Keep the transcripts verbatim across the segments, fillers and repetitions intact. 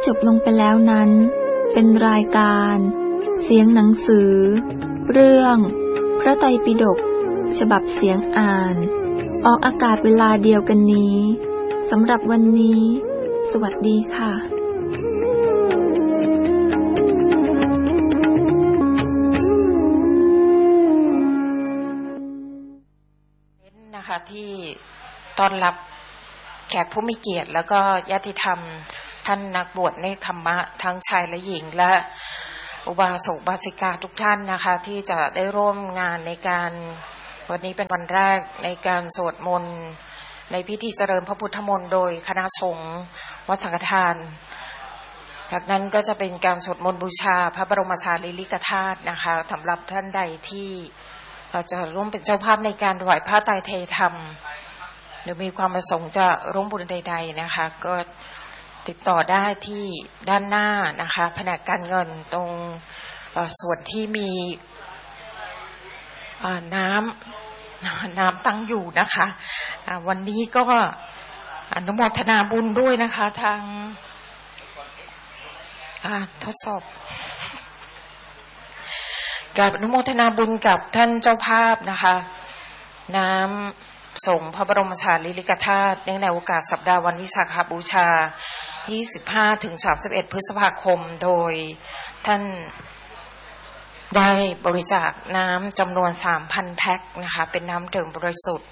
จบลงไปแล้วนั้นเป็นรายการเสียงหนังสือเรื่องพระไตรปิฎกฉบับเสียงอ่านออกอากาศเวลาเดียวกันนี้สำหรับวันนี้สวัสดีค่ะนะคะที่ต้อนรับแขกผู้มีเกียรติแล้วก็ญาติธรรมท่านนักบวชเนกขัมมะทั้งชายและหญิงและอุบาสกอุบาสิกาทุกท่านนะคะที่จะได้ร่วมงานในการวันนี้เป็นวันแรกในการสวดมนต์ในพิธีเจริญพระพุทธมนต์โดยคณะสงฆ์วัดสังฆทานจากนั้นก็จะเป็นการสวดมนต์บูชาพระบรมสารีริกธาตุนะคะสำหรับท่านใดที่จะร่วมเป็นเจ้าภาพในการถวายผ้าไตรเทธรรมหรือมีความประสงค์จะร่วมบุญใดๆนะคะก็ติดต่อได้ที่ด้านหน้านะคะแผนกการเงินตรงส่วนที่มีน้ำน้ำตั้งอยู่นะคะวันนี้ก็อนุโมทนาบุญด้วยนะคะทางทดสอบกับอนุโมทนาบุญกับท่านเจ้าภาพนะคะน้ำส่งพระบรมสารีริกธาตุเนื่องในโอกาสสัปดาห์วันวิสาขบูชา ยี่สิบห้าถึงสามสิบเอ็ด พฤษภาคมโดยท่านได้บริจาคน้ำจำนวน สามพัน แพ็คนะคะเป็นน้ำดื่มบริสุทธิ์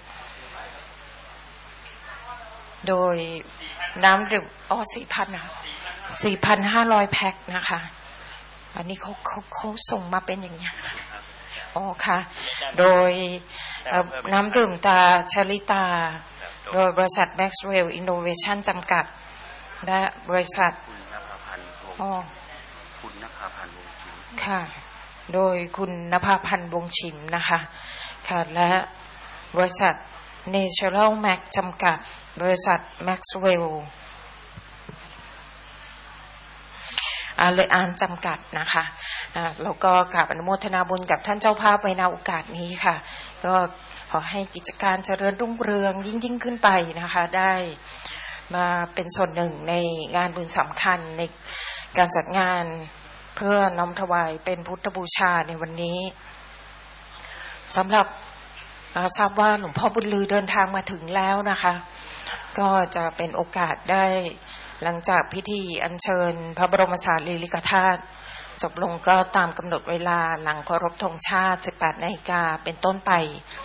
โดยน้ำดื่มอ๋อ สี่พัน นะ สี่พันห้าร้อย แพ็คนะคะอันนี้เขาเขาเขาส่งมาเป็นอย่างนี้อ๋อค่ะโดยน้ำดื่มตาชลิตาโดยบริษัท Maxwell Innovation จำกัดและบริษัทอ๋อคุณนภาพันธ์วงฉิมค่ะโดยคุณนภาพันธ์วงฉิมนะคะค่ะและบริษัท Natural Max จำกัดบริษัท Maxwellอาเลอานจำกัดนะคะแล้วก็กราบอนุโมทนาบุญกับท่านเจ้าภาพไว้ในโอกาสนี้ค่ะก็ขอให้กิจการเจริญรุ่งเรืองยิ่งยิ่งขึ้นไปนะคะได้มาเป็นส่วนหนึ่งในงานบุญสำคัญในการจัดงานเพื่อน้อมถวายเป็นพุทธบูชาในวันนี้สำหรับทราบว่าหลวงพ่อบุญลือเดินทางมาถึงแล้วนะคะก็จะเป็นโอกาสได้หลังจากพิธีอัญเชิญพระบรมสารีริกธาตุจบลงก็ตามกำหนดเวลาหลังเคารพธงชาติ สิบแปดนาฬิกาเป็นต้นไป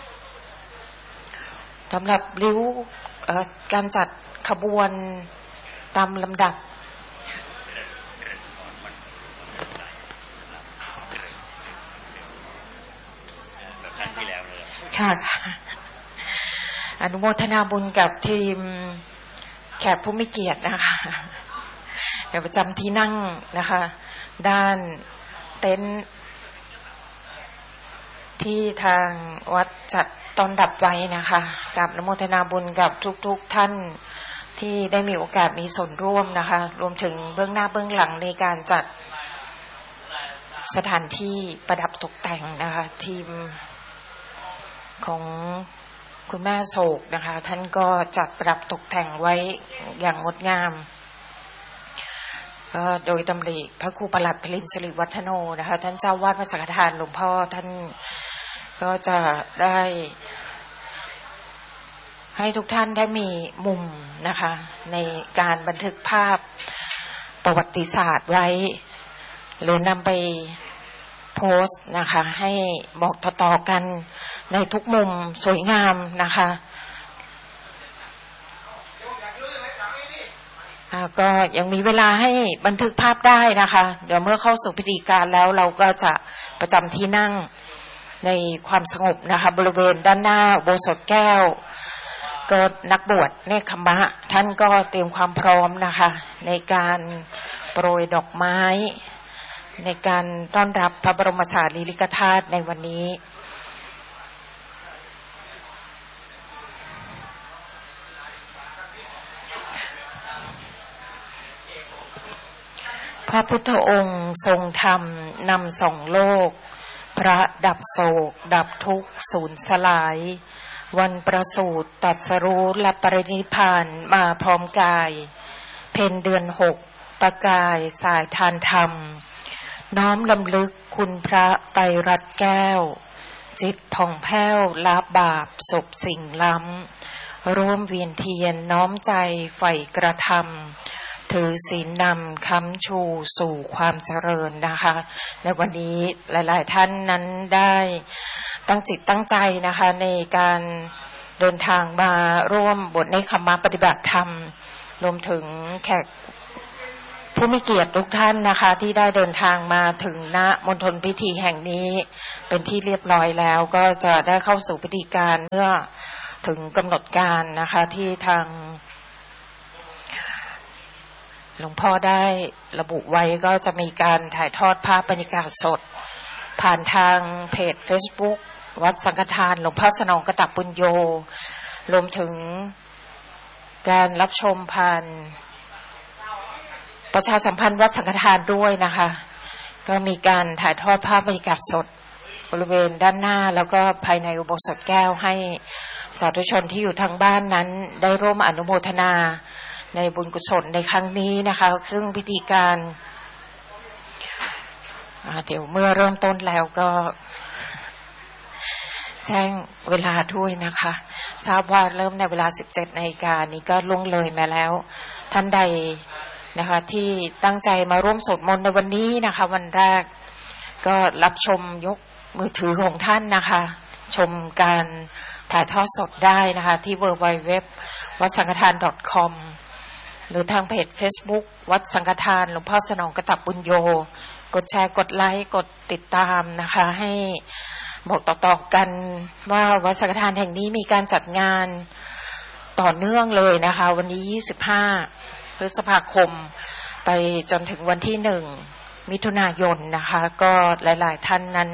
สำหรับริ้วการจัดขบวนตามลำดับค่ะอนุโมทนาบุญกับทีมแขกผู้มีเกียรตินะคะเดี๋ยวประจำที่นั่งนะคะด้านเต็นท์ที่ทางวัดจัดต้อนรับไว้นะคะกับอนุโมทนาบุญกับทุกๆท่านที่ได้มีโอกาสมีส่วนร่วมนะคะรวมถึงเบื้องหน้าเบื้องหลังในการจัดสถานที่ประดับตกแต่งนะคะทีมของคุณแม่โศกนะคะท่านก็จัดประดับตกแต่งไว้อย่างงดงามก็โดยดำริพระครูประหลัดพลินสิริวัฒโนนะคะท่านเจ้าวาดวัดสังฆทานหลวงพ่อท่านก็จะได้ให้ทุกท่านได้มีมุมนะคะในการบันทึกภาพประวัติศาสตร์ไว้หรือนำไปโพสต์นะคะให้บอกต่อๆกันในทุกมุมสวยงามนะคะก็ยังมีเวลาให้บันทึกภาพได้นะคะเดี๋ยวเมื่อเข้าสู่พิธีการแล้วเราก็จะประจำที่นั่งในความสงบนะคะบริเวณด้านหน้าอุโบสถแก้วก็นักบวชเนกขัมมะท่านก็เตรียมความพร้อมนะคะในการโปรยดอกไม้ในการต้อนรับพระบรมสารีริกธาตุในวันนี้พระพุทธองค์ทรงธรรมนำส่องโลกพระดับโศกดับทุกข์สูญสลายวันประสูติตรัสรู้และปรินิพพานมาพร้อมกายเพ็ญเดือนหกประกายสายทานธรรมน้อมลำลึกคุณพระไตรรัตน์แก้วจิตผ่องแผ้วละบาปศพสิ่งล้ำร่วมเวียนเทียนน้อมใจใฝ่กระทำถือศีลนำค้ำชูสู่ความเจริญนะคะในวันนี้หลายๆท่านนั้นได้ตั้งจิตตั้งใจนะคะในการเดินทางมาร่วมบทเนกขัมมะปฏิบัติธรรมรวมถึงแขกผู้มีเกียรติทุกท่านนะคะที่ได้เดินทางมาถึงณมณฑลพิธีแห่งนี้เป็นที่เรียบร้อยแล้วก็จะได้เข้าสู่พิธีการเมื่อถึงกำหนดการนะคะที่ทางหลวงพ่อได้ระบุไว้ก็จะมีการถ่ายทอดภาพบรรยากาศสดผ่านทางเพจ Facebook วัดสังฆทานหลวงพ่อสนองกตับปุญโญรวมถึงการรับชมผ่านประชาสัมพันธ์วัดสังฆทานด้วยนะคะก็มีการถ่ายทอดภาพบรรยากาศสดบริเวณด้านหน้าแล้วก็ภายในอุโบสถแก้วให้สาธุชนที่อยู่ทางบ้านนั้นได้ร่วมอนุโมทนาในบุญกุศลในครั้งนี้นะคะซึ่งพิธีการเดี๋ยวเมื่อเริ่มต้นแล้วก็แจ้งเวลาด้วยนะคะทราบว่าเริ่มในเวลา สิบเจ็ดนาฬิกา นนี้ก็ล่วงเลยมาแล้วท่านใดนะคะที่ตั้งใจมาร่วมสวดมนต์ในวันนี้นะคะวันแรกก็รับชมยกมือถือของท่านนะคะชมการถ่ายทอดสดได้นะคะที่ ดับเบิลยู ดับเบิลยู ดับเบิลยู ดอท วัดสังฆทาน ดอท คอม หรือทางเพจ Facebook วัดสังฆทานหลวงพ่อสนองกตับปุญโญกดแชร์กดไลค์กดติดตามนะคะให้บอกต่อๆกันว่าวัดสังฆทานแห่งนี้มีการจัดงานต่อเนื่องเลยนะคะวันนี้ยี่สิบห้าพฤษภาคมไปจนถึงวันที่หนึ่งมิถุนายนนะคะก็หลายๆท่านนั้น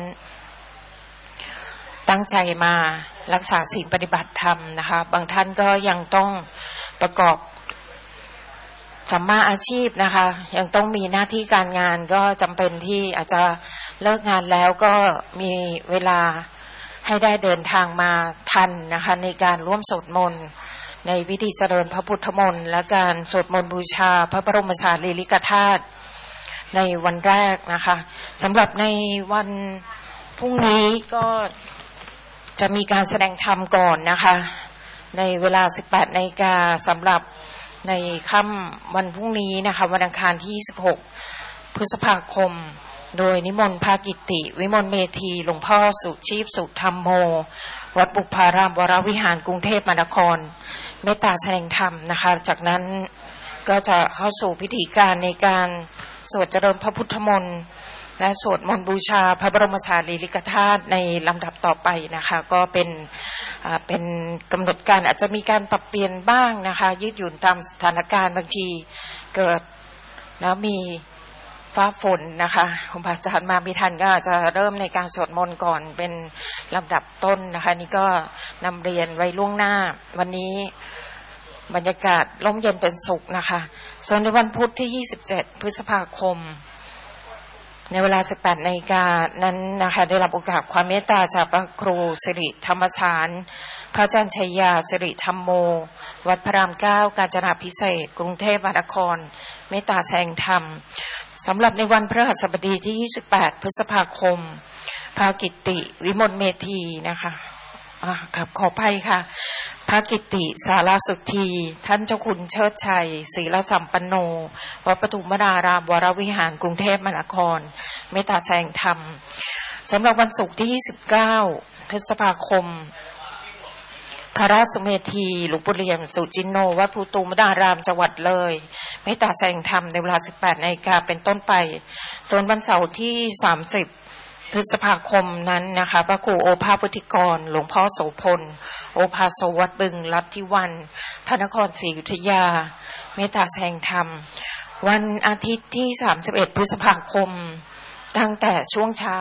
ตั้งใจมารักษาศีลปฏิบัติธรรมนะคะบางท่านก็ยังต้องประกอบสัมมาอาชีพนะคะยังต้องมีหน้าที่การงานก็จำเป็นที่อาจจะเลิกงานแล้วก็มีเวลาให้ได้เดินทางมาทันนะคะในการร่วมสวดมนต์ในพิธีเจริญพระพุทธมนต์และการสวดมนต์บูชาพระบรมสารีริกธาตุในวันแรกนะคะสำหรับในวันพรุ่งนี้ก็จะมีการแสดงธรรมก่อนนะคะในเวลา สิบแปดนาฬิกา สำหรับในค่ำวันพรุ่งนี้นะคะวันอังคารที่ยี่สิบหกพฤษภาคมโดยนิมนต์พระกิตติวิมลเมธีหลวงพ่อสุชีพสุธรรมโมวัดบุพารามวรวิหารกรุงเทพมหานครเมตตาแสดงธรรมนะคะจากนั้นก็จะเข้าสู่พิธีการในการสวดเจริญพระพุทธมนต์และสวดมนต์บูชาพระบรมสารีริกธาตุในลำดับต่อไปนะคะก็เป็นเป็นกำหนดการอาจจะมีการปรับเปลี่ยนบ้างนะคะยืดหยุ่นตามสถานการณ์บางทีเกิดแล้วมีฟ้าฝนนะคะครูบาอาจารย์มาไม่ทันก็อาจจะเริ่มในการสวดมนต์ก่อนเป็นลำดับต้นนะคะนี่ก็นำเรียนไว้ล่วงหน้าวันนี้บรรยากาศร่มเย็นเป็นสุขนะคะส่วนในวันพุธที่ยี่สิบเจ็ดพฤษภาคมในเวลา สิบแปดนาฬิกา นั้นนะคะได้รับโอกาสความเมตตาจากพระครูสิริธรรมสารพระอาจารย์ชัยยาสิริธรรมโมวัดพระรามเก้ากาญจนาภิเษกกรุงเทพมหานครเมตตาแสดงธรรมสำหรับในวันพฤหัสบดีที่ยี่สิบแปดพฤษภาคมพระกิตติวิมลเมธีนะคะอ่าครับขออภัยค่ะพระกิตติสารสุทธีท่านเจ้าคุณเชิดชัยศรีละสัมปันโนวัดปฐุมวนารามวรวิหารกรุงเทพมหานครเมตตาแสดงธรรมสำหรับวันศุกร์ที่ยี่สิบเก้าพฤษภาคมพระราชเมธีหลวงปู่เหลี่ยมสุจินโนวัดภูตูมดารามจังหวัดเลยเมตตาแสดงธรรมในเวลา สิบแปดนาฬิกา เป็นต้นไปส่วนวันเสาร์ที่สามสิบพฤษภาคมนั้นนะคะพระครูโอภาสพุทธิกรหลวงพ่อโสพลโอภาสวัดบึงลัทธิวันพระนครศรีอยุธยาเมตตาแสดงธรรมวันอาทิตย์ที่สามสิบเอ็ดพฤษภาคมตั้งแต่ช่วงเช้า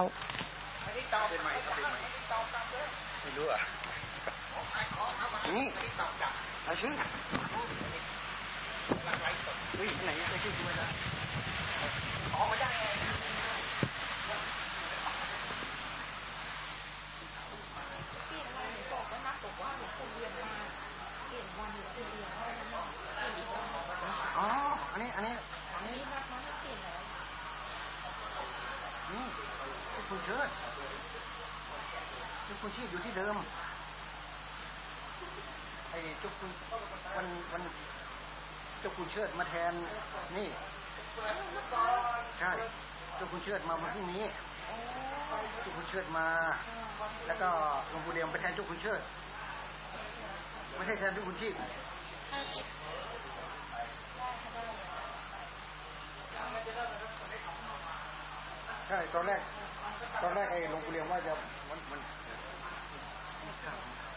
นี่อาชื่อวิ่งไหนจะชื่อด้วยนะออกมาได้อ๋ออันนี้อันนี้อันนี้คุณเชิดเจ้าคุณชีพอยู่ที่เดิมไอ้เจ้าคุณวันวันเจ้าคุณเชิดมาแทนนี่ใช่เจ้าคุณเชิดมาวันพรุ่งนี้เจ้าคุณเชิดมาแล้วก็หลวงปู่เดียมไปแทนเจ้าคุณเชิดไม่ใช่แทนเจ้าคุณชีพใช่ตอนแรกตอนแรกไอ้หลวงปู่เดียมว่าจะมันมัน